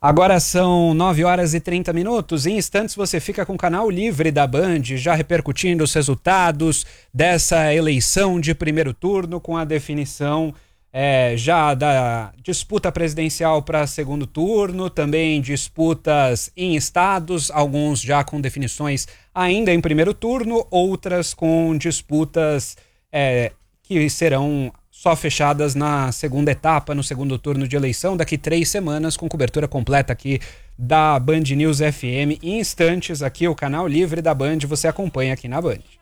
Agora são 9h30. Em instantes você fica com o canal Livre da Band, já repercutindo os resultados dessa eleição de primeiro turno, com a definição já da disputa presidencial para segundo turno, também disputas em estados, alguns já com definições ainda em primeiro turno, outras com disputas que serão só fechadas na segunda etapa, no segundo turno de eleição, daqui 3 semanas, com cobertura completa aqui da Band News FM. Em instantes, aqui o canal Livre da Band, você acompanha aqui na Band.